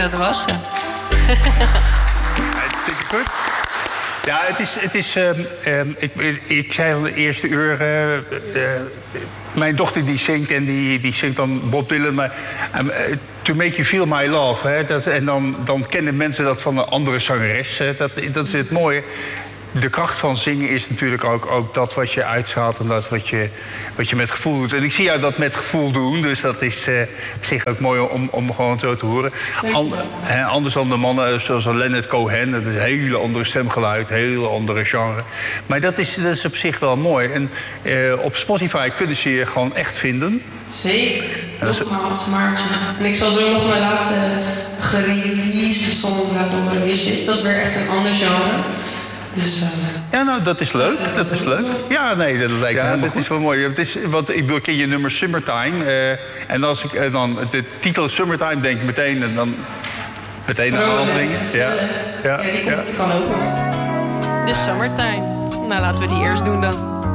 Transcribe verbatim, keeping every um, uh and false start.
dat was ze. Hartstikke goed. Ja, het is... Het is um, um, ik, ik zei al de eerste uur... Uh, uh, mijn dochter die zingt en die, die zingt dan Bob Dylan. Maar um, uh, To Make You Feel My Love. Hè, dat, en dan, dan kennen mensen dat van een andere zangeres. Hè, dat, dat is het mooie. De kracht van zingen is natuurlijk ook, ook dat wat je uitstraalt... en dat wat je, wat je met gevoel doet. En ik zie jou dat met gevoel doen. Dus dat is uh, op zich ook mooi om, om gewoon zo te horen. An, hè, anders dan de mannen zoals Leonard Cohen. Dat is een hele andere stemgeluid, een hele andere genre. Maar dat is, dat is op zich wel mooi. En uh, op Spotify kunnen ze je gewoon echt vinden. Zeker. Nogmaals, Maartje. En ik zal zo nog mijn laatste gereleased song laten horen. Wishes. Dat is weer echt een ander genre. Dus, uh, ja, nou, dat is leuk. Dat is leuk. Ja, nee, dat lijkt me ja, dat is wel mooi. Het is, wat, ik bedoel, ken je nummer Summertime. Uh, en als ik uh, dan de titel Summertime denk ik meteen... en dan meteen aan aanbrengen. Ja, ja, ja, die ja. kan ook wel. De Summertime. Nou, laten we die eerst doen dan.